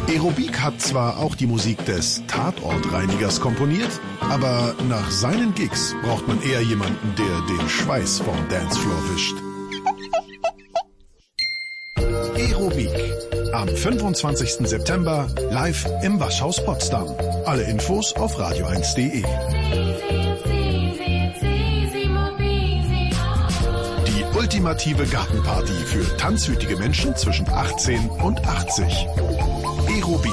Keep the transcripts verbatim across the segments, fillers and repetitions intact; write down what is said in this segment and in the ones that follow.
Aerobik hat zwar auch die Musik des Tatortreinigers komponiert, aber nach seinen Gigs braucht man eher jemanden, der den Schweiß vom Dancefloor wischt. Aerobik. Am fünfundzwanzigsten September live im Waschhaus Potsdam. Alle Infos auf radio eins punkt de. Die ultimative Gartenparty für tanzwütige Menschen zwischen achtzehn und achtzig. Aerobik.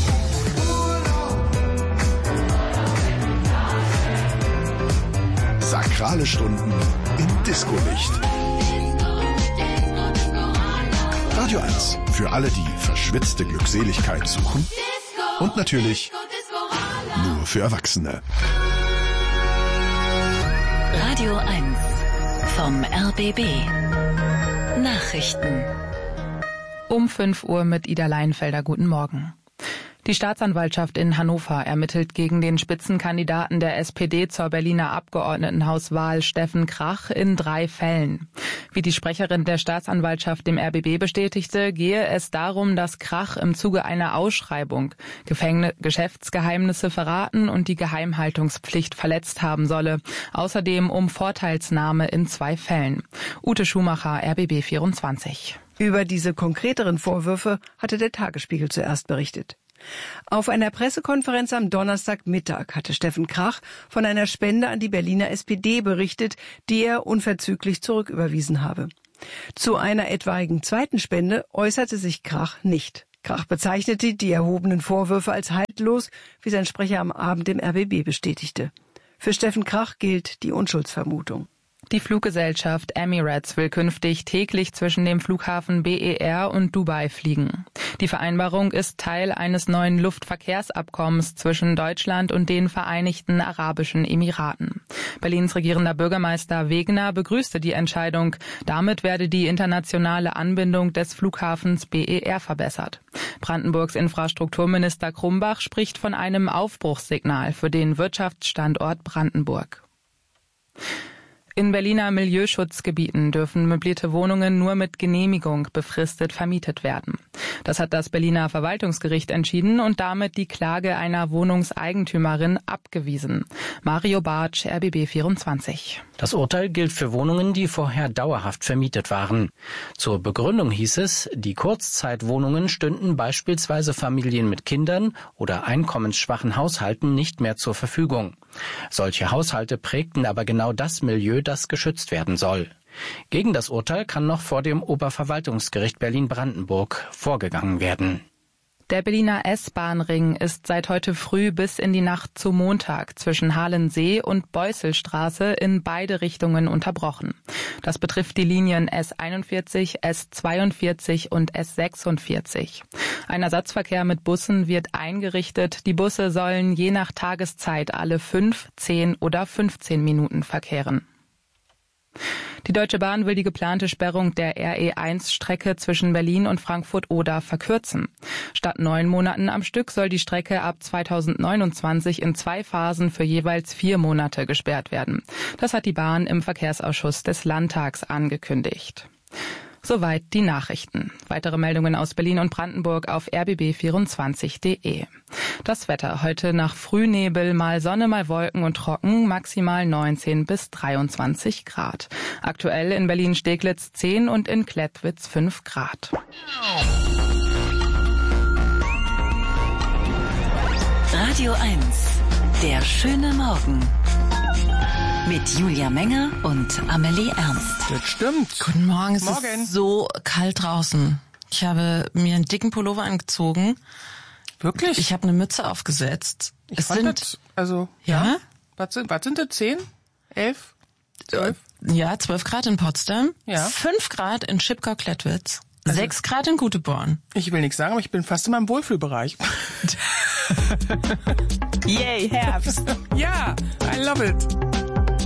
Sakrale Stunden im Disco-Licht. Radio eins für alle, die verschwitzte Glückseligkeit suchen. Und natürlich nur für Erwachsene. Radio eins vom R B B. Nachrichten. Um fünf Uhr mit Ida Leinfelder. Guten Morgen. Die Staatsanwaltschaft in Hannover ermittelt gegen den Spitzenkandidaten der S P D zur Berliner Abgeordnetenhauswahl Steffen Krach in drei Fällen. Wie die Sprecherin der Staatsanwaltschaft dem R B B bestätigte, gehe es darum, dass Krach im Zuge einer Ausschreibung Gefängn- Geschäftsgeheimnisse verraten und die Geheimhaltungspflicht verletzt haben solle. Außerdem um Vorteilsnahme in zwei Fällen. Ute Schumacher, R B B vierundzwanzig. Über diese konkreteren Vorwürfe hatte der Tagesspiegel zuerst berichtet. Auf einer Pressekonferenz am Donnerstagmittag hatte Steffen Krach von einer Spende an die Berliner S P D berichtet, die er unverzüglich zurücküberwiesen habe. Zu einer etwaigen zweiten Spende äußerte sich Krach nicht. Krach bezeichnete die erhobenen Vorwürfe als haltlos, wie sein Sprecher am Abend dem R B B bestätigte. Für Steffen Krach gilt die Unschuldsvermutung. Die Fluggesellschaft Emirates will künftig täglich zwischen dem Flughafen B E R und Dubai fliegen. Die Vereinbarung ist Teil eines neuen Luftverkehrsabkommens zwischen Deutschland und den Vereinigten Arabischen Emiraten. Berlins regierender Bürgermeister Wegner begrüßte die Entscheidung. Damit werde die internationale Anbindung des Flughafens B E R verbessert. Brandenburgs Infrastrukturminister Krumbach spricht von einem Aufbruchssignal für den Wirtschaftsstandort Brandenburg. In Berliner Milieuschutzgebieten dürfen möblierte Wohnungen nur mit Genehmigung befristet vermietet werden. Das hat das Berliner Verwaltungsgericht entschieden und damit die Klage einer Wohnungseigentümerin abgewiesen. Mario Bartsch, R B B vierundzwanzig. Das Urteil gilt für Wohnungen, die vorher dauerhaft vermietet waren. Zur Begründung hieß es, die Kurzzeitwohnungen stünden beispielsweise Familien mit Kindern oder einkommensschwachen Haushalten nicht mehr zur Verfügung. Solche Haushalte prägten aber genau das Milieu, das geschützt werden soll. Gegen das Urteil kann noch vor dem Oberverwaltungsgericht Berlin-Brandenburg vorgegangen werden. Der Berliner S-Bahn-Ring ist seit heute früh bis in die Nacht zu Montag zwischen Halensee und Beuselstraße in beide Richtungen unterbrochen. Das betrifft die Linien S einundvierzig, S zweiundvierzig und S sechsundvierzig. Ein Ersatzverkehr mit Bussen wird eingerichtet. Die Busse sollen je nach Tageszeit alle fünf, zehn oder fünfzehn Minuten verkehren. Die Deutsche Bahn will die geplante Sperrung der R E eins Strecke zwischen Berlin und Frankfurt-Oder verkürzen. Statt neun Monaten am Stück soll die Strecke ab zweitausendneunundzwanzig in zwei Phasen für jeweils vier Monate gesperrt werden. Das hat die Bahn im Verkehrsausschuss des Landtags angekündigt. Soweit die Nachrichten. Weitere Meldungen aus Berlin und Brandenburg auf r b b vierundzwanzig punkt de. Das Wetter heute nach Frühnebel, mal Sonne, mal Wolken und trocken, maximal neunzehn bis dreiundzwanzig Grad. Aktuell in Berlin-Steglitz zehn und in Klettwitz fünf Grad. Radio eins, der schöne Morgen. Mit Julia Menger und Amelie Ernst. Das stimmt. Guten Morgen, es Morgen. ist so kalt draußen. Ich habe mir einen dicken Pullover angezogen. Wirklich? Ich habe eine Mütze aufgesetzt. Ich es fand sind, das, also, ja? ja. Was sind, was sind das? Zehn? Elf? Zwölf? Ja, zwölf Grad in Potsdam. Ja. Fünf Grad in Schipkau-Klettwitz. Also, sechs Grad in Guteborn. Ich will nichts sagen, aber ich bin fast in meinem Wohlfühlbereich. Yay, Herbst. Ja, I love it.